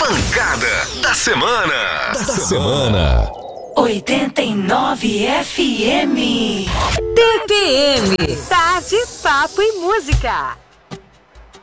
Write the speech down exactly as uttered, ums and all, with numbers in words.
Pancada da semana. Da, da semana. oitenta e nove F M. T P M. Tarde, papo e música.